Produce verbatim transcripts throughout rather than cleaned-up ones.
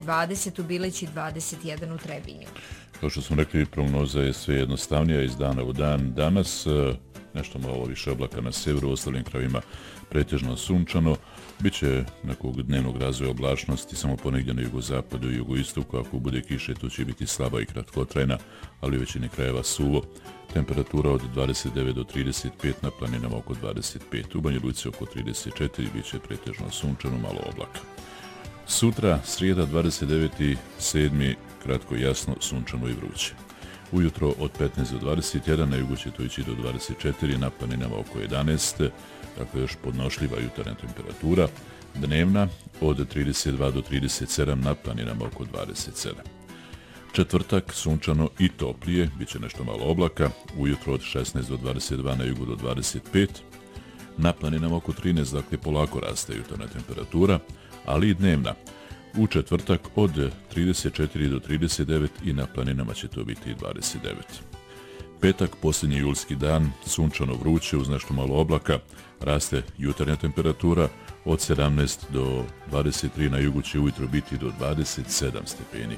dvadeset u Bileći, dvadeset jedan u Trebinju. Kao što smo rekli, prognoza je sve jednostavnija iz dana u dan. Danas nešto malo više oblaka na severu, u ostalim krajevima pretežno sunčano. Biće nekog dnevnog razvoja oblačnosti, samo ponegdje na jugozapadu i jugoistoku. Ako bude kiše, to će biti slaba i kratkotrajna, ali u većini krajeva suvo. Temperatura od dvadeset devet do trideset pet, na planinama oko dvadeset pet. U Banja Luci oko trideset četiri, bit će pretežno sunčano, malo oblaka. Sutra, srijeda, dvadeset deveti sedmi kratko jasno, sunčano i vruće. Ujutro od petnaest do dvadeset jedan, na jugu će to ići do dvadeset četiri, na planinama oko jedanaest, dakle još podnošljiva jutarnja temperatura. Dnevna od trideset dva do trideset sedam, na planinama oko dvadeset sedam. Četvrtak, sunčano i toplije, bit će nešto malo oblaka, ujutro od šesnaest do dvadeset dva, na jugu do dvadeset pet, na planinama oko trinaest, dakle polako raste jutarnja temperatura, ali i dnevna. U četvrtak od trideset četiri do trideset devet i na planinama će to biti dvadeset devet. Petak, posljednji julski dan, sunčano vruće uz nešto malo oblaka, raste jutarnja temperatura od sedamnaest do dvadeset tri, na jugu će ujutro biti do dvadeset sedam stepeni.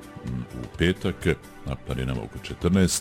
U petak, na planinama oko četrnaest,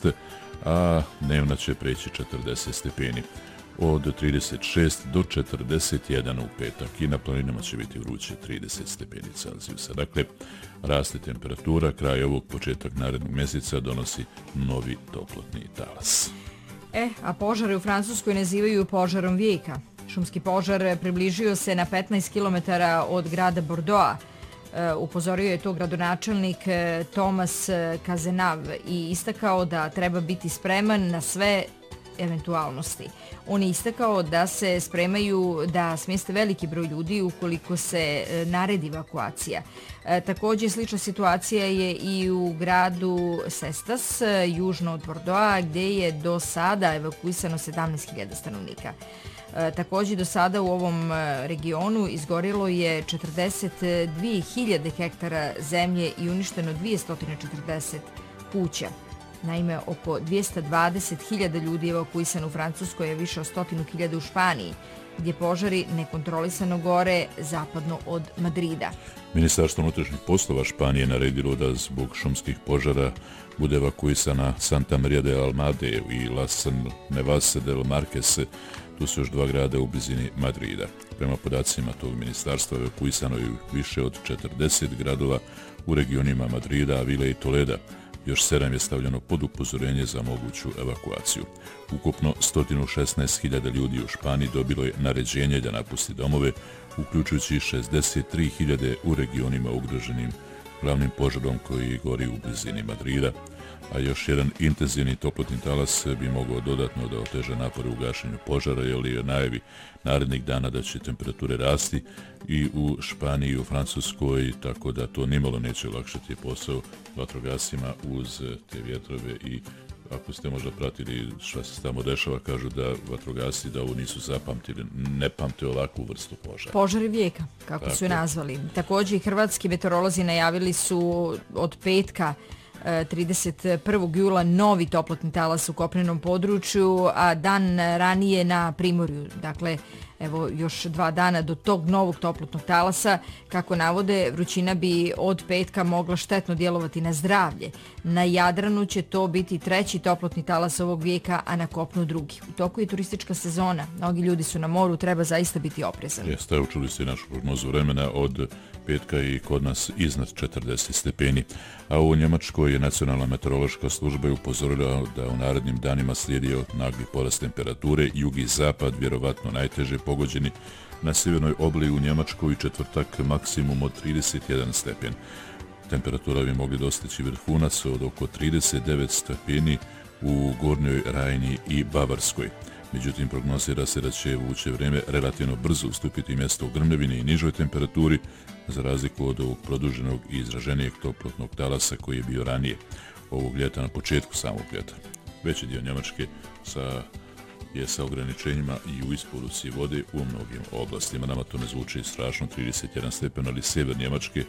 a dnevna će preći četrdeset stepeni. Od trideset šest do četrdeset jedan u petak i na planinama će biti vruće trideset stepeni Celzijusa. Dakle, raste temperatura, kraj ovog početak narednog mjeseca donosi novi toplotni talas. E, a požare u Francuskoj nazivaju požarom vijeka. Šumski požar približio se na petnaest kilometara od grada Bordeauxa. Upozorio je to gradonačelnik Thomas Cazenave i istakao da treba biti spreman na sve eventualnosti. On je istakao da se spremaju da smjeste veliki broj ljudi ukoliko se naredi evakuacija. E, također slična situacija je i u gradu Cestas, južno od Bordeauxa, gdje je do sada evakuisano sedamnaest hiljada stanovnika. E, također do sada u ovom regionu izgorilo je četrdeset dvije hiljade hektara zemlje i uništeno dvjesto četrdeset kuća. Naime, oko dvjesto dvadeset hiljada ljudi je evakuisano u Francuskoj, a više od sto hiljada u Španiji, gdje požari nekontrolisano gore zapadno od Madrida. Ministarstvo unutrašnjih poslova Španije naredilo da zbog šumskih požara bude evakuisana Santa Maria de Almade i Las Nevas del Marques, tu su još dva grada u blizini Madrida. Prema podacima tog ministarstva evakuisano je više od četrdeset gradova u regionima Madrida, Avile i Toleda. Još sedam je stavljeno pod upozorenje za moguću evakuaciju. Ukupno sto šesnaest hiljada ljudi u Španiji dobilo je naređenje da napusti domove, uključujući šezdeset tri hiljade u regionima ugroženim glavnim požarom koji gori u blizini Madrida, a još jedan intenzivni toplotni talas bi mogao dodatno da oteža napore u gašenju požara, jer je najavi narednih dana da će temperature rasti i u Španiji i u Francuskoj, tako da to nimalo neće olakšati posao vatrogasima uz te vjetrove. I ako ste možda pratili šta se tamo dešava, kažu da vatrogasci da ovo nisu zapamtili, ne pamte ovakvu vrstu požara. Požari vijeka, kako tako su je nazvali. Također i hrvatski meteorolozi najavili su od petka trideset prvog jula novi toplotni talas u kopnenom području, a dan ranije na Primorju. Dakle, evo još dva dana do tog novog toplotnog talasa. Kako navode, vrućina bi od petka mogla štetno djelovati na zdravlje. Na Jadranu će to biti treći toplotni talas ovog vijeka, a na kopnu drugi. U toku je turistička sezona. Mnogi ljudi su na moru, treba zaista biti oprezan. Jeste, evo čuli ste našu prognozu vremena od petka i kod nas iznad četrdeset stepeni. A u Njemačkoj je Nacionalna meteorološka služba upozorila da u narednim danima slijedio nagli porast temperature, jug i zapad vjerovatno najteže pogođeni. Na sjevernoj obali u Njemačkoj četvrtak maksimum od trideset jedan stepen. Temperatura bi mogli dostići vrhunac od oko trideset devet stepeni u Gornjoj Rajni i Bavarskoj. Međutim, prognozira se da će vuče vrijeme relativno brzo ustupiti mjesto u grmljevini i nižoj temperaturi, za razliku od ovog produženog i izraženijeg toplotnog talasa koji je bio ranije ovog ljeta, na početku samog ljeta. Veći dio Njemačke sa, je sa ograničenjima i u isporuci vode u mnogim oblastima. Nama to ne zvuči strašno, trideset jedan stepen, ali sjever Njemačke,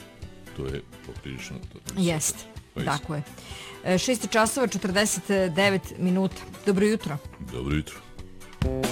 to je poprilično. Jeste, tako je. šest časova četrdeset devet minuta. Dobro jutro. Dobro jutro.